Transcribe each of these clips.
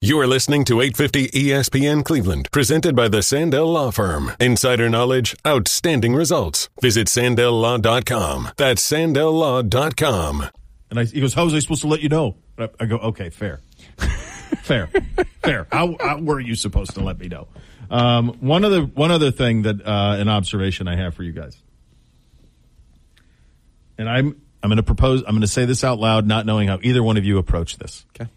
You are listening to 850 ESPN Cleveland, presented by the Sandell Law Firm. Insider knowledge, outstanding results. Visit SandellLaw.com. That's SandellLaw.com. And he goes, how was I supposed to let you know? I go, okay, fair. Fair. How were you supposed to let me know? One other thing that an observation I have for you guys. And I'm going to say this out loud, not knowing how either one of you approach this. Okay.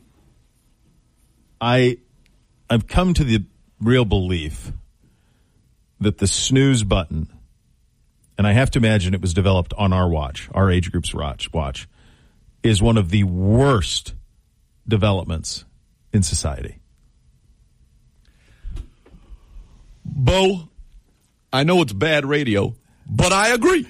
I've come to the real belief that the snooze button, and I have to imagine it was developed on our watch, our age group's watch, is one of the worst developments in society. Bo, I know it's bad radio, but I agree.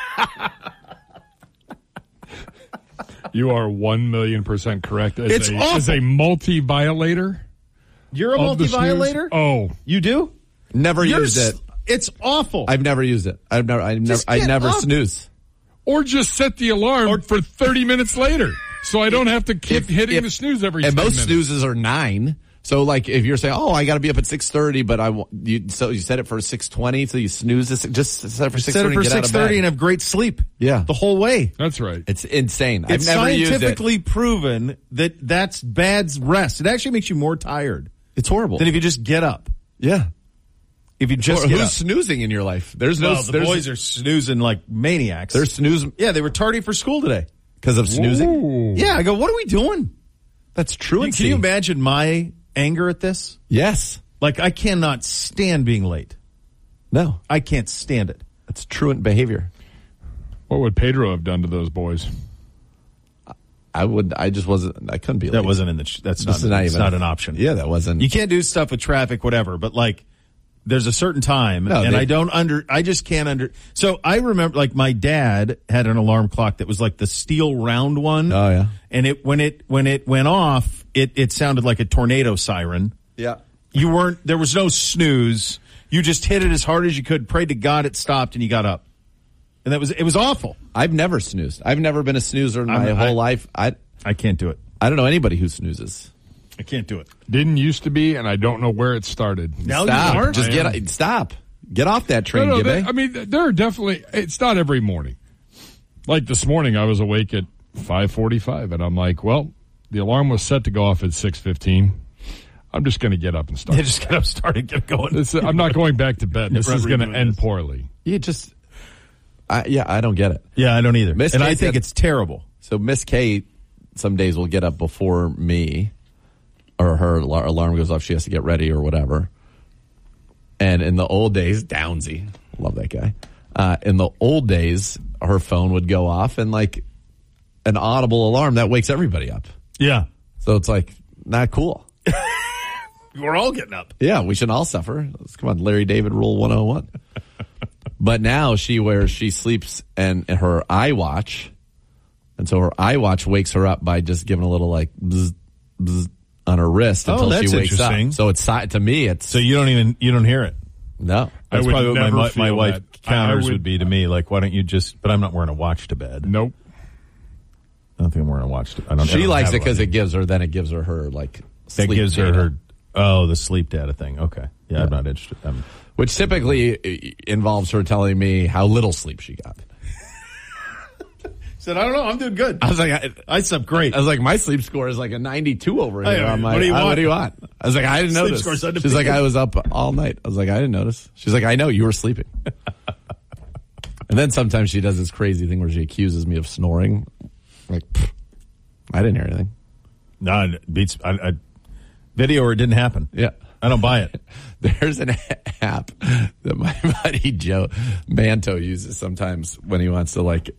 You are 1,000,000% correct. As a multi-violator. You're a multi-violator? Oh. You do? Never used it. It's awful. I've never used it. I never snooze. Or just set the alarm for 30 minutes later, so I don't have to keep hitting the snooze every 10 minutes. And most minutes. snoozes are 9. So, like, if you're saying, I got to be up at 6:30, but you set it for 6:20, so you snooze this, just set it for 6:30 set it for 6:30 and have great sleep. Yeah. The whole way. That's right. It's insane. It's I've never scientifically used it. proven that that's bad rest. It actually makes you more tired. It's horrible. Than if you just get up. Yeah. If you just get who's up. snoozing in your life? The boys are snoozing like maniacs. They're snoozing. Yeah, they were tardy for school today. Because of snoozing? Ooh. Yeah, I go, what are we doing? That's truancy. Can you imagine my anger at this? Yes. Like, I cannot stand being late. No. I can't stand it. That's truant behavior. What would Pedro have done to those boys? I couldn't be late. That wasn't in the, that's not an option. Yeah, that wasn't. You can't do stuff with traffic, whatever, but like, there's a certain time, I just can't so I remember, like, my dad had an alarm clock that was like the steel round one. Oh, yeah. And when it went off, it sounded like a tornado siren. Yeah. There was no snooze. You just hit it as hard as you could, prayed to God it stopped, and you got up. And it was awful. I've never snoozed. I've never been a snoozer in my whole life. I can't do it. I don't know anybody who snoozes. I can't do it. Didn't used to be, and I don't know where it started. Now stop. You are? Just stop. Get off that train, Gibby. There are definitely, it's not every morning. Like this morning, I was awake at 5:45, and I'm like, well, the alarm was set to go off at 6:15. I'm just going to get up and start. Yeah, just get up, start, and get going. I'm not going back to bed. This is going to end poorly. You I don't get it. Yeah, I don't either. I think it's terrible. So Miss Kate some days will get up before me, or her alarm goes off. She has to get ready or whatever. And in the old days, Downsy, love that guy. In the old days, her phone would go off and like an audible alarm that wakes everybody up. Yeah. So it's like not cool. We're all getting up. Yeah, we should all suffer. Come on, Larry David rule 101. But now she sleeps and her iWatch, and so her iWatch wakes her up by just giving a little like bzz, bzz on her wrist until she wakes up. So it's to me. It's so you don't hear it. No, that's probably what my wife counters would be to me. Like, why don't you just? But I'm not wearing a watch to bed. Nope. I don't think I'm wearing a watch. She likes it because it gives her her like sleep that gives data. her the sleep data thing. Okay, yeah. I'm not interested. Which typically involves her telling me how little sleep she got. Said, I don't know, I'm doing good. I was like, I slept great. I was like, my sleep score is like a 92 over here. I'm like, what do you want? I was like, I didn't notice. She's like, I was up all night. I was like, I didn't notice. She's like, I know, you were sleeping. And then sometimes she does this crazy thing where she accuses me of snoring. Like, I didn't hear anything. No, it beats video or it didn't happen. Yeah. I don't buy it. There's an app that my buddy Joe Manto uses sometimes when he wants to like.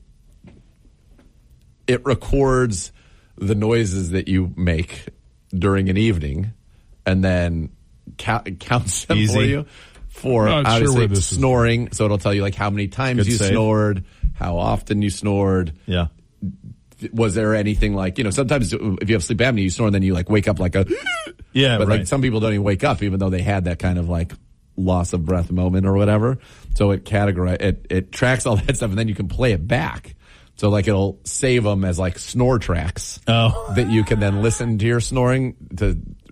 It records the noises that you make during an evening, and then counts them for you. For obviously snoring, so it'll tell you like how many times you snored, how often you snored. Yeah. Was there anything like, sometimes if you have sleep apnea, you snore and then you like wake up like a yeah, but right. Like some people don't even wake up even though they had that kind of like loss of breath moment or whatever. So it tracks all that stuff and then you can play it back. So like it'll save them as like snore tracks that you can then listen to your snoring to